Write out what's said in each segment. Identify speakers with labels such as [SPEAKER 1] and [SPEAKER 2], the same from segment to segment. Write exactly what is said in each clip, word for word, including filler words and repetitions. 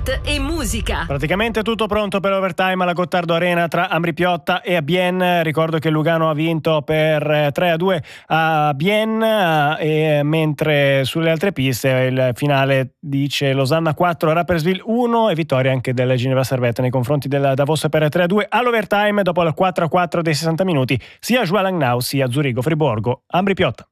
[SPEAKER 1] sport e musica.
[SPEAKER 2] Praticamente tutto pronto per l'overtime alla Gottardo Arena tra Ambri Piotta e Bienne. Ricordo che Lugano ha vinto per tre a due a Bienne, e mentre sulle altre piste il finale dice Losanna quattro, Rapperswil uno, e vittoria anche del Ginevra Servette nei confronti del Davos per tre a due. All'overtime, dopo il quattro a quattro dei sessanta minuti, sia Joie-Langnau sia Zurigo Friburgo. Ambri Piotta.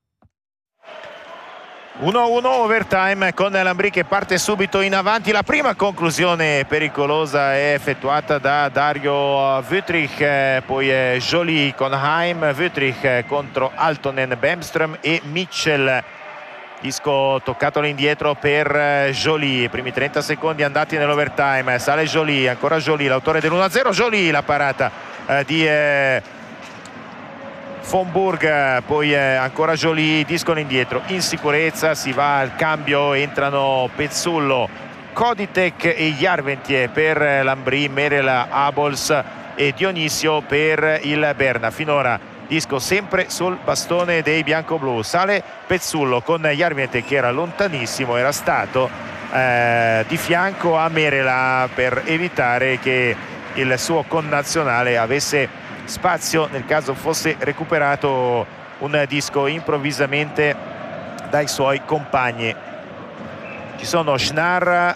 [SPEAKER 3] uno a uno overtime con l'Ambri che parte subito in avanti. La prima conclusione pericolosa è effettuata da Dario Wüttrich, poi è Joly con Heim, Wüttrich contro Altonen, Bemström e Mitchell. Disco toccato all'indietro per Joly, primi trenta secondi andati nell'overtime, sale Joly, ancora Joly, l'autore dell'uno a zero, Joly, la parata eh, di eh, von Burg, poi eh, ancora Joly, disco all'indietro, in sicurezza, si va al cambio, entrano Pezzullo, Koditek e Järventie per l'Ambri, Merela, Abols e Dionisio per il Berna. Finora disco sempre sul bastone dei bianco-blu, sale Pezzullo con Järventie che era lontanissimo, era stato eh, di fianco a Merela per evitare che il suo connazionale avesse spazio nel caso fosse recuperato un disco improvvisamente dai suoi compagni. Ci sono Schnarr,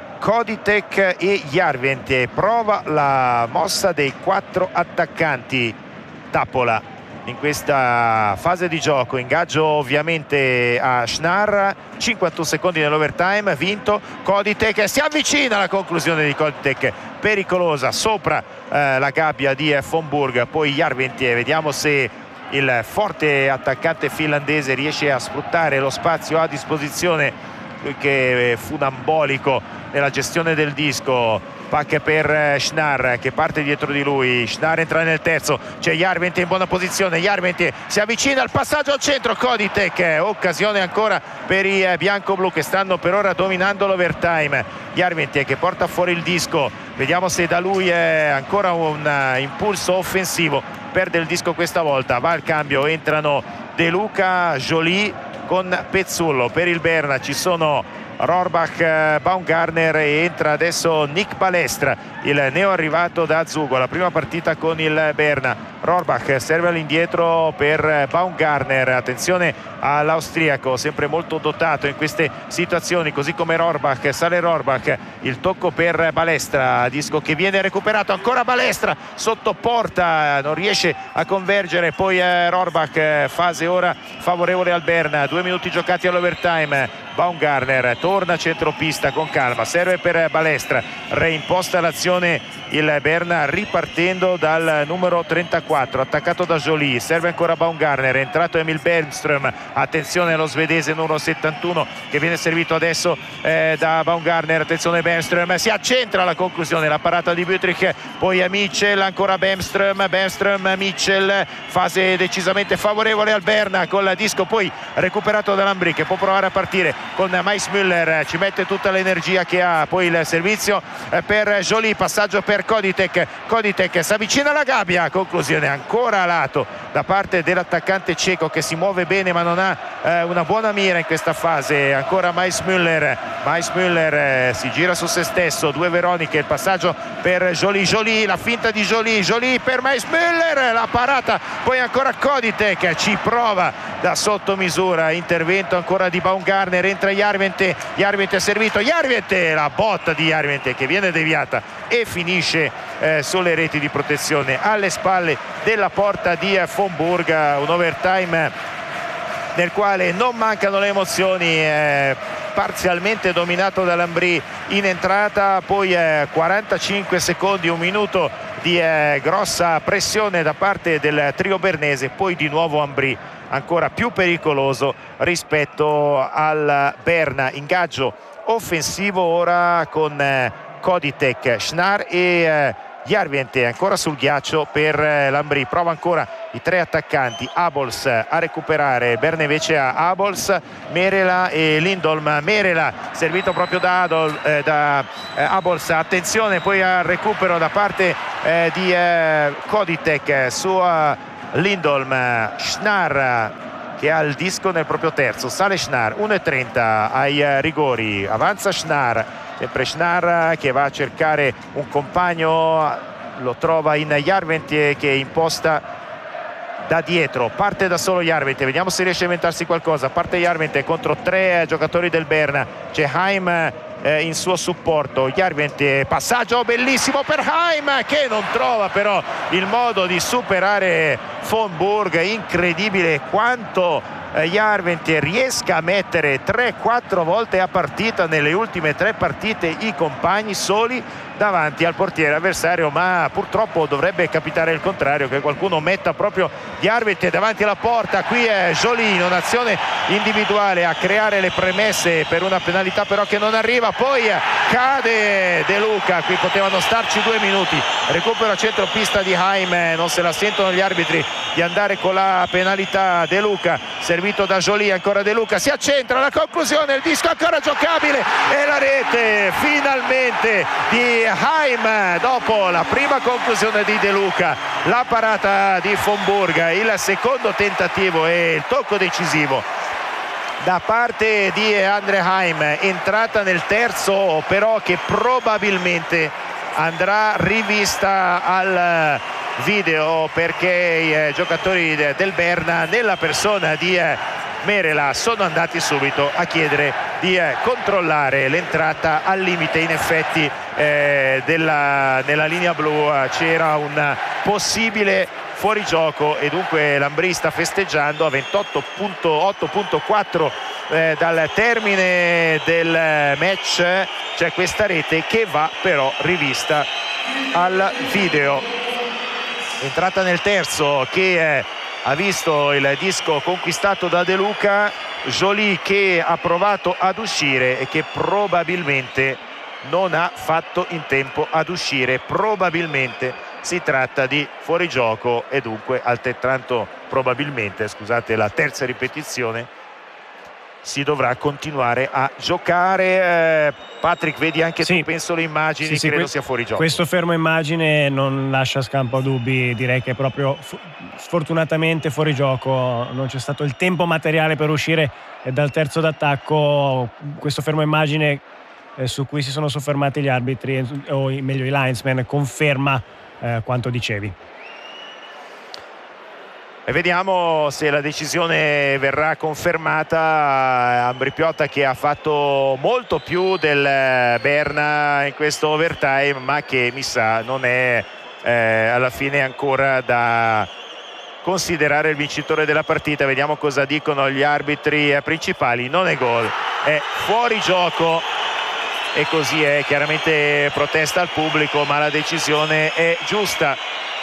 [SPEAKER 3] Koditek e Järventie. Prova la mossa dei quattro attaccanti Tappola in questa fase di gioco. Ingaggio ovviamente a Schnarr, cinquantuno secondi nell'overtime, vinto Koditek, si avvicina alla conclusione di Koditek, pericolosa sopra eh, la gabbia di von Burg, poi Järventie. Vediamo se il forte attaccante finlandese riesce a sfruttare lo spazio a disposizione, lui che fu funambolico nella gestione del disco. Pack per Schnarr che parte dietro di lui, Schnarr entra nel terzo, c'è Järventie in buona posizione, Järventie si avvicina al passaggio al centro, Koditek, occasione ancora per i bianco-blu che stanno per ora dominando l'overtime. Järventie che porta fuori il disco, vediamo se da lui è ancora un impulso offensivo, perde il disco questa volta, va al cambio, entrano De Luca, Joly con Pezzullo. Per il Berna ci sono Rohrbach, Baumgartner e entra adesso Nick Balestra, il neo arrivato da Zugo, la prima partita con il Berna. Rohrbach serve all'indietro per Baumgartner, attenzione all'austriaco, sempre molto dotato in queste situazioni, così come Rohrbach. Sale Rohrbach, il tocco per Balestra, disco che viene recuperato, ancora Balestra sotto porta, non riesce a convergere, poi Rohrbach, fase ora favorevole al Berna, due minuti giocati all'overtime. Baumgartner torna centropista con calma, serve per Balestra, reimposta l'azione il Berna ripartendo dal numero trentaquattro, attaccato da Joly, serve ancora Baumgartner, è entrato Emil Bemström, attenzione allo svedese numero settantuno che viene servito adesso eh, da Baumgartner, attenzione Bemström, si accentra alla conclusione, la parata di Wüttrich, poi a Mitchell, ancora Bemström, Bemström, Mitchell, fase decisamente favorevole al Berna col disco poi recuperato dall'Ambri che può provare a partire con Meissmüller, ci mette tutta l'energia che ha, poi il servizio per Joly, passaggio per Koditek, Koditek si avvicina alla gabbia, conclusione ancora a lato da parte dell'attaccante ceco che si muove bene ma non ha eh, una buona mira in questa fase. Ancora Meissmüller, Meissmüller eh, si gira su se stesso, due Veroniche, il passaggio per Joly, Joly, la finta di Joly, Joly per Meissmüller, la parata, poi ancora Koditek, ci prova da sotto misura, intervento ancora di Baumgartner, entra Järventie, Järventie ha servito, Järventie, la botta di Järventie che viene deviata e finisce eh, sulle reti di protezione alle spalle della porta di von Burg. Un overtime nel quale non mancano le emozioni, eh, parzialmente dominato dall'Ambri in entrata, poi eh, quarantacinque secondi, un minuto di eh, grossa pressione da parte del trio bernese, poi di nuovo Ambri ancora più pericoloso rispetto al Berna. Ingaggio offensivo ora con eh, Koditek, Schnarr e eh, Järventie ancora sul ghiaccio per eh, l'Ambri. Prova ancora i tre attaccanti, Abols a recuperare, Berna invece a Abols, Merela e Lindholm. Merela servito proprio da, Adol, eh, da eh, Abols, attenzione poi al recupero da parte eh, di eh, Koditek su uh, Lindholm, Schnarr che ha il disco nel proprio terzo. Sale Schnarr, uno e trenta ai rigori, avanza Schnarr, sempre Schnarr che va a cercare un compagno, lo trova in Järventie che imposta da dietro, parte da solo Järventie, vediamo se riesce a inventarsi qualcosa. Parte Järventie contro tre giocatori del Berna, c'è Haim eh, in suo supporto. Järventie, passaggio bellissimo per Haim che non trova però il modo di superare von Burg. Incredibile quanto eh, Järventie riesca a mettere tre quattro volte a partita nelle ultime tre partite i compagni soli davanti al portiere avversario, ma purtroppo dovrebbe capitare il contrario, che qualcuno metta proprio Järventie davanti alla porta. Qui è Joly in un'azione individuale a creare le premesse per una penalità però che non arriva, poi cade De Luca, qui potevano starci due minuti. Recupero a centropista di Haim, non se la sentono gli arbitri di andare con la penalità. De Luca servito da Joly, ancora De Luca, si accentra, la conclusione, il disco ancora giocabile e la rete finalmente di Haim dopo la prima conclusione di De Luca, la parata di von Burg, il secondo tentativo e il tocco decisivo da parte di Andre Haim, entrata nel terzo però che probabilmente andrà rivista al video, perché i giocatori del Berna nella persona di Merela sono andati subito a chiedere di eh, controllare l'entrata al limite. In effetti eh, della, nella linea blu eh, c'era un possibile fuorigioco e dunque l'Ambrì sta festeggiando a ventotto virgola otto virgola quattro eh, dal termine del match. C'è questa rete che va però rivista al video. Entrata nel terzo che eh, ha visto il disco conquistato da De Luca, Joly che ha provato ad uscire e che probabilmente non ha fatto in tempo ad uscire. Probabilmente si tratta di fuorigioco e dunque altrettanto probabilmente, scusate la terza ripetizione, si dovrà continuare a giocare. eh, Patrick, vedi anche sì. tu, penso le immagini, sì, sì, credo sia fuori gioco.
[SPEAKER 2] Questo fermo immagine non lascia scampo a dubbi, direi che proprio sfortunatamente fuori gioco, non c'è stato il tempo materiale per uscire dal terzo d'attacco. Questo fermo immagine eh, su cui si sono soffermati gli arbitri, o meglio i linesmen, conferma eh, quanto dicevi.
[SPEAKER 3] E vediamo se la decisione verrà confermata. Ambrì Piotta che ha fatto molto più del Berna in questo overtime, ma che mi sa non è eh, alla fine ancora da considerare il vincitore della partita. Vediamo cosa dicono gli arbitri principali. Non è gol, è fuori gioco e così è. Chiaramente protesta al pubblico, ma la decisione è giusta.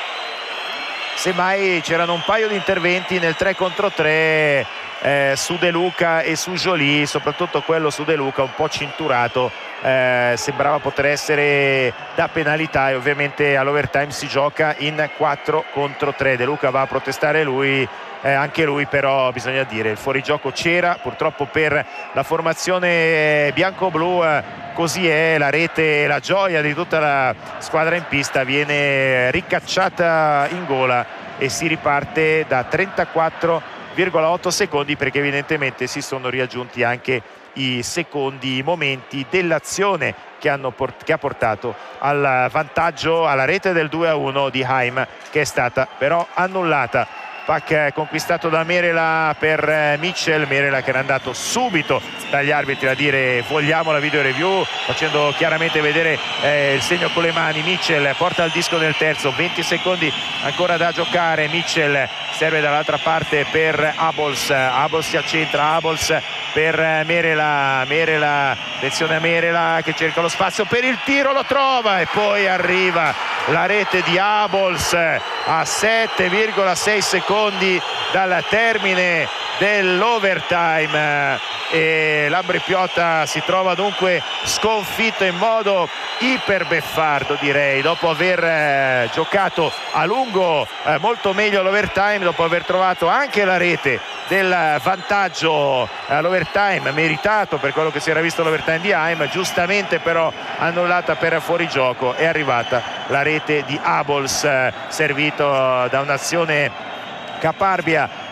[SPEAKER 3] Semmai c'erano un paio di interventi nel tre contro tre eh, su De Luca e su Joly, soprattutto quello su De Luca un po' cinturato, eh, sembrava poter essere da penalità, e ovviamente all'overtime si gioca in quattro contro tre. De Luca va a protestare lui, eh, anche lui, però bisogna dire il fuorigioco c'era, purtroppo per la formazione bianco-blu eh, così è. La rete, la gioia di tutta la squadra in pista viene ricacciata in gola e si riparte da trentaquattro virgola otto secondi, perché evidentemente si sono riaggiunti anche i secondi momenti dell'azione che, hanno port- che ha portato al vantaggio, alla rete del due a uno di Haim, che è stata però annullata. Pack conquistato da Merela per Mitchell, Merela che era andato subito dagli arbitri a dire vogliamo la video review, facendo chiaramente vedere eh, il segno con le mani. Mitchell porta il disco nel terzo, venti secondi ancora da giocare. Mitchell serve dall'altra parte per Abols, Abols si accentra, Abols per Merela, Merela, attenzione a Merela che cerca lo spazio per il tiro, lo trova e poi arriva la rete di Abols a sette virgola sei secondi dal termine dell'overtime e l'Ambrì Piotta si trova dunque sconfitto in modo iperbeffardo, direi, dopo aver eh, giocato a lungo eh, molto meglio l'overtime, dopo aver trovato anche la rete del vantaggio all'overtime meritato per quello che si era visto l'overtime di Haim, giustamente però annullata per fuorigioco. È arrivata la rete di Abols, eh, servito da un'azione caparbia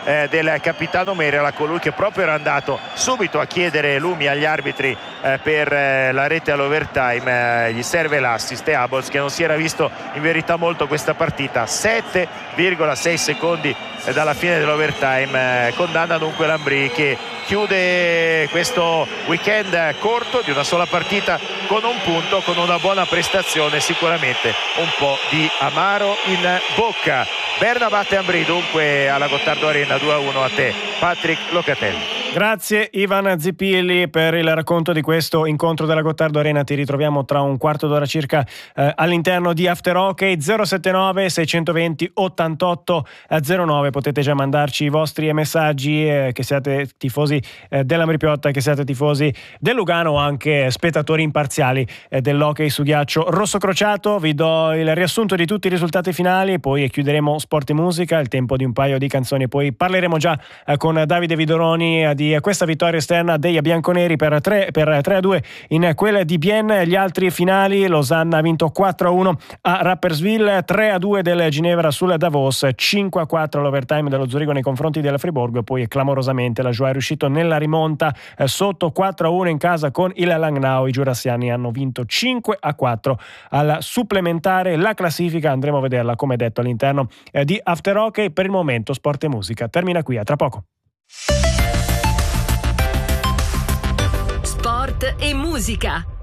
[SPEAKER 3] eh, del capitano Merela, colui che proprio era andato subito a chiedere lumi agli arbitri eh, per eh, la rete all'overtime. Eh, gli serve l'assist e Abols, che non si era visto in verità molto questa partita. Sette virgola sei secondi eh, dalla fine dell'overtime, eh, condanna dunque l'Ambrì, che chiude questo weekend corto di una sola partita con un punto, con una buona prestazione, sicuramente un po' di amaro in bocca. Berna batte Ambrì dunque alla Gottardo Arena due a uno. A te Patrick Locatelli.
[SPEAKER 2] Grazie Ivan Zipilli per il racconto di questo incontro della Gottardo Arena. Ti ritroviamo tra un quarto d'ora circa eh, all'interno di After Hockey. Zero sette nove sei due zero ottantotto zero nove. Potete già mandarci i vostri messaggi, eh, che siate tifosi eh, dell'Ambrì Piotta, che siate tifosi del Lugano o anche spettatori imparziali eh, dell'hockey su ghiaccio rosso crociato. Vi do il riassunto di tutti i risultati finali, poi chiuderemo Sport e Musica, il tempo di un paio di canzoni, e poi parleremo già eh, con Davide Vidoroni eh, di questa vittoria esterna dei bianconeri per tre a due in quella di Bienne. Gli altri finali: Losanna ha vinto quattro a uno a Rapperswil, tre a due del Ginevra sul Davos, cinque a quattro l'overtime dello Zurigo nei confronti del Friburgo, e poi clamorosamente la Joie è riuscito nella rimonta eh, sotto quattro a uno in casa con il Langnau. I giurassiani hanno vinto cinque a quattro al supplementare. La classifica andremo a vederla, come detto, all'interno eh, di After Hockey. Per il momento Sport e Musica termina qui, a tra poco.
[SPEAKER 1] Sport e musica.